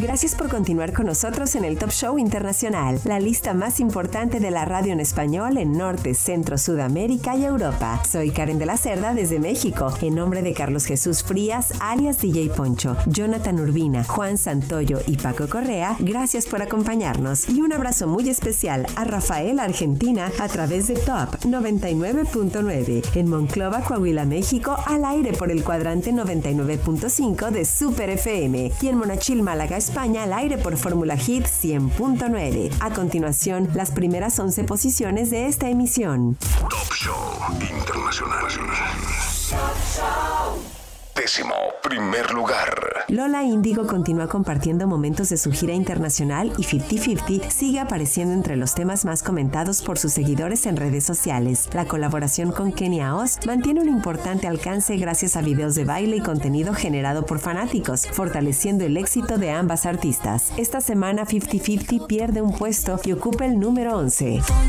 Gracias por continuar con nosotros en el Top Show Internacional, la lista más importante de la radio en español en Norte, Centro, Sudamérica y Europa. Soy Karen de la Cerda desde México, en nombre de Carlos Jesús Frías, alias DJ Poncho, Jonathan Urbina, Juan Santoyo y Paco Correa, gracias por acompañarnos. Y un abrazo muy especial a Rafael, Argentina, a través de Top 99.9, en Monclova, Coahuila, México, al aire por el cuadrante 99.5 de Super FM, y en Monachil, Málaga, España, al aire por Fórmula Hit 100.9. A continuación, las primeras 11 posiciones de esta emisión. Top Show Internacional. Primer lugar. Lola Índigo continúa compartiendo momentos de su gira internacional y 50-50 sigue apareciendo entre los temas más comentados por sus seguidores en redes sociales. La colaboración con Kenia Oz mantiene un importante alcance gracias a videos de baile y contenido generado por fanáticos, fortaleciendo el éxito de ambas artistas. Esta semana 50-50 pierde un puesto y ocupa el número 11.